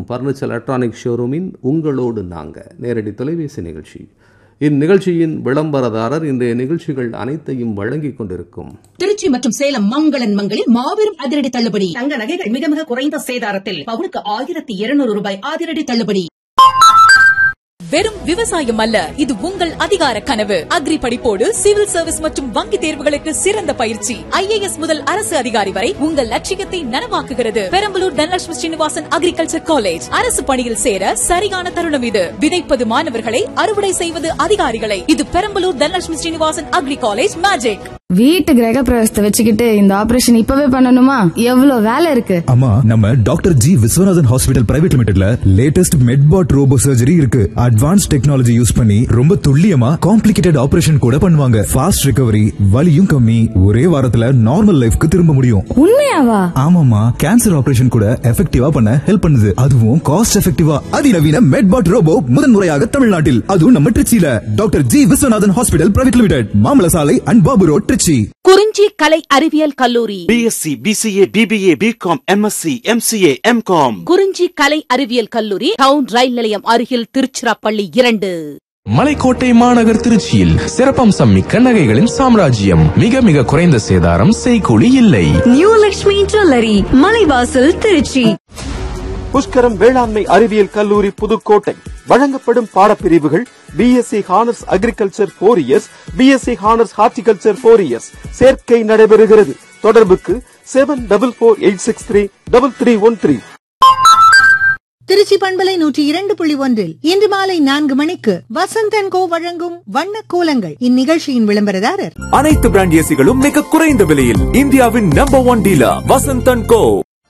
Furniture electronic ஷோரூமின் உங்களோடு நாங்க நேரடி தொலைபேசி நிகழ்ச்சி. இந்நிகழ்ச்சியின் விளம்பரதாரர் இன்றைய நிகழ்ச்சிகள் அனைத்தையும் வழங்கிக் கொண்டிருக்கும் திருச்சி மற்றும் சேலம் மங்களன் மங்களில் மாபெரும் அதிரடி தள்ளுபடி. தங்க நகைகள் மிக மிக குறைந்த சேதாரத்தில் பவுனுக்கு 1200 ரூபாய் அதிரடி தள்ளுபடி. வெறும் விவசாயம் அல்ல, இது உங்கள் அதிகார கனவு. அக்ரி படிப்போடு சிவில் சர்வீஸ் மற்றும் வங்கி தேர்வுகளுக்கு சிறந்த பயிற்சி. IAS முதல் அரசு அதிகாரி வரை உங்கள் லட்சியத்தை நனவாக்குகிறது. Perambalur Dhanalakshmi Srinivasan agriculture college. அரசு பணியில் சேர சரியான தருணம் இது. விதைப்பது மாணவர்களை, அறுவடை செய்வது அதிகாரிகளை. இது Perambalur Dhanalakshmi Srinivasan agri college magic. வீட்டு கிரக பிரவேசத்தை வச்சுக்கிட்டு இந்த ஆபரேஷன் இப்பவே பண்ணணுமா? எவ்வளவு வேலை இருக்கு. ஆமா, நம்ம doctor G Viswanathan hospital private லிமிடெட்ல latest மெட்பாட் robot surgery இருக்கு. அட்வான்ஸ் டெக்னாலஜி யூஸ் பண்ணி ரொம்ப துல்லியமா காம்ப்ளிகேட்டட் ஆபரேஷன் கூட பண்ணுவாங்க. ஃபாஸ்ட் ரிகவரி, வலியும் கம்மி, ஒரே வாரத்துல நார்மல் லைஃப்க்கு திரும்ப முடியும். உண்மையாவா? ஆமாமா, கேன்சர் ஆபரேஷன் கூட எஃபெக்டிவா பண்ண ஹெல்ப் பண்ணுது. அதுவும் காஸ்ட் எஃபெக்டிவா. அதிநவீன மெட்பாட் ரோபோ முதன்முறையாக தமிழ்நாட்டில், அதுவும் நம்ம திருச்சியில doctor G Viswanathan hospital private limited, மாமல சாலை அண்ட் பாபு ரோட், திருச்சி. குறிஞ்சி கலை அறிவியல் கல்லூரி BSc, BCA, BBA, BCom, MSc, MCA, MCom. குறிஞ்சி கலை அறிவியல் கல்லூரி டவுன் ரயில் நிலையம் அருகில் திருச்சிராப்பள்ளி 2. மலைக்கோட்டை மாநகர் திருச்சியில் சிறப்பம்சம் மிக்க நகைகளின் சாம்ராஜ்யம். மிக மிக குறைந்த சேதாரம், செய்கூலி இல்லை. New Lakshmi jewellery, Malaivasal, Trichy. புஷ்கரம் வேளாண்மை அறிவியல் கல்லூரி புதுக்கோட்டை. வழங்கப்படும் பாடப்பிரிவுகள் BSc honours agriculture 4 years, BSc honours horticulture 4 years. சேர்க்கை நடைபெறுகிறது. தொடர்புக்கு 7448633313. திருச்சி பண்பலை 102.1 இன்று மாலை 4 மணிக்கு வசந்த் கோ வழங்கும் வண்ண கோலங்கள். இந்நிகழ்ச்சியின் விளம்பரதாரர் அனைத்து பிராண்ட் ஏசிகளும் மிக குறைந்த விலையில் இந்தியாவின் நம்பர் 1 டீலர் வசந்த் கோ.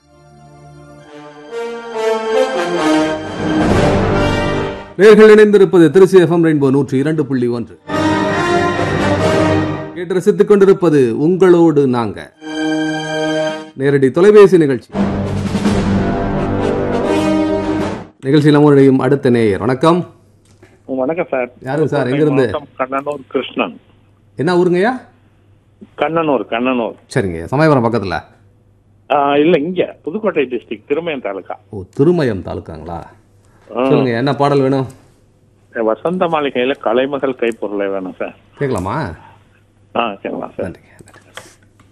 நேர்கள் இணைந்திருப்பது திருச்சி FM ரெயின்போ 102.1. கேட்டு ரசித்துக் கொண்டிருப்பது உங்களோடு நாங்க நேரடி தொலைபேசி நிகழ்ச்சி. நிகழ்ச்சியில் நம்முடையும் அடுத்த நேயர். வணக்கம். வணக்கம் சார். யாரு சார்? எங்கிருந்து? கண்ணனூர் கிருஷ்ணன். என்ன ஊருங்கய்யா? கண்ணனூர். சரிங்க. சமயபுரம் பக்கத்துல? இல்ல, இங்க புதுக்கோட்டை டிஸ்ட்ரிக்ட், திருமயம் தாலுகா. ஓ, திருமயம் தாலுக்காங்களா? சொல்லுங்க, என்ன பாடல் வேணும்? வசந்த மாளிகையில கலைமகள் கைப்பொருளை வேணும் சார். கேட்கலாமா? கேட்கலாம் சார். நன்றி.